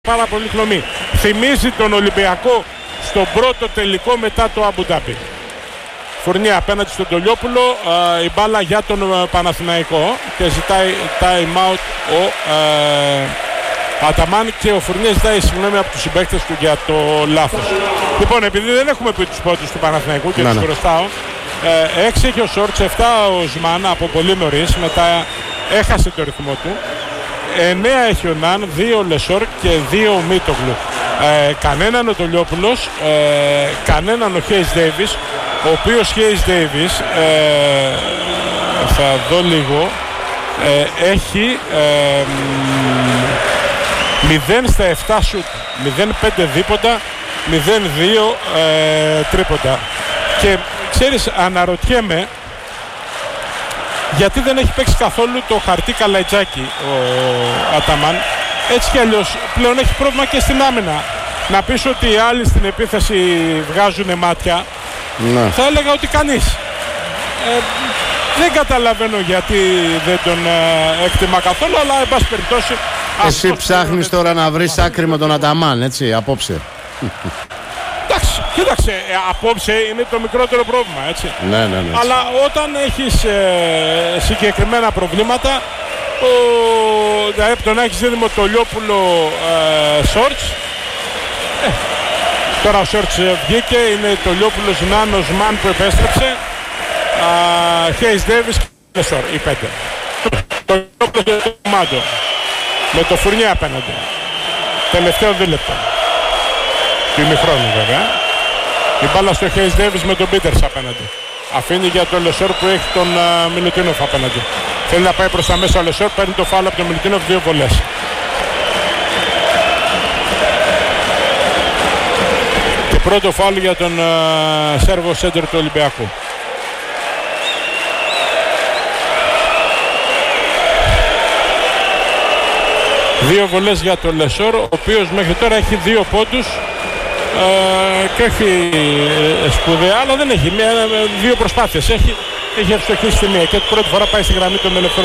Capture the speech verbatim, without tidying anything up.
πάρα πολύ χλωμή. Θυμίζει τον Ολυμπιακό στον πρώτο τελικό μετά το Αμπουντάμπι. Φουρνιά απέναντι στον Τολιόπουλο, ε, η μπάλα για τον ε, Παναθηναϊκό και ζητάει time out ο ε, Αταμάν και ο Φουρνιές ζητάει συγγνώμη από τους συμπαίκτες του για το λάθος. Λοιπόν, επειδή δεν έχουμε πει τους πόντους του Παναθηναϊκού και να, τους ναι. χρωστάω, ε, έξι έχει ο Σόρτς, εφτά ο Ζμάν από πολύ νωρίς, μετά έχασε το ρυθμό του. εννέα έχει ο Ναν, δύο ο Λεσόρ και δύο ο Μίτογλου. Ε, κανέναν ο Τολιόπουλος, ε, κανέναν ο Χέις Ντέιβις, ο οποίος Χέις Ντέιβις, ε, θα δω λίγο, ε, έχει ε, μηδέν στα επτά σουτ, μηδέν πέντε δίποντα, μηδέν δύο ε, τρίποντα. Και ξέρεις, αναρωτιέμαι γιατί δεν έχει παίξει καθόλου το χαρτί Καλαϊτζάκη ο Αταμάν. Έτσι κι αλλιώς πλέον έχει πρόβλημα και στην άμυνα. Να πεις ότι οι άλλοι στην επίθεση βγάζουν μάτια, ναι. θα έλεγα ότι κανείς. Ε, δεν καταλαβαίνω γιατί δεν τον ε, εκτιμά καθόλου, αλλά εν πάση περιπτώσει. Εσύ ψάχνεις τώρα να βρεις άκρη με τον Αταμάν, έτσι, απόψε. Εντάξει, κοίταξε, ε, απόψε είναι το μικρότερο πρόβλημα, έτσι. Ναι, ναι, ναι. Αλλά όταν έχεις ε, συγκεκριμένα προβλήματα, ο, δηλαδή τον έχεις δίδυμο Τολιόπουλο ε, Σόρτς, ε, τώρα ο Σόρτς βγήκε, είναι Τολιόπουλος, Νάνος, Μαν που επέστρεψε, Χέις Ντέιβις και Λεσόρ, οι πέντε. Τολιόπουλος και Μάντο, με το Φουρνιά απέναντι. Τελευταίο δίλεπτο του ημιχρόνου βέβαια. Η μπάλα στο Χέις Ντέιβις με τον Πίτερς απέναντι. Αφήνει για τον Λεσόρ που έχει τον uh, Μιλουτίνοφ απέναντι. Θέλει να πάει προς τα μέσα ο Λεσόρ, παίρνει το φάουλ από τον Μιλουτίνοφ, δύο βολές. Και πρώτο φάουλ για τον uh, Σέρβο σέντερ του Ολυμπιακού. Δύο βολές για τον Λεσόρ, ο οποίος μέχρι τώρα έχει δύο πόντους ε, και όχι ε, σπουδαία, αλλά δεν έχει μία, δύο προσπάθειες. Έχει, έχει ευστοχίσει στη μία και πρώτη φορά πάει στη γραμμή των ελευθερών.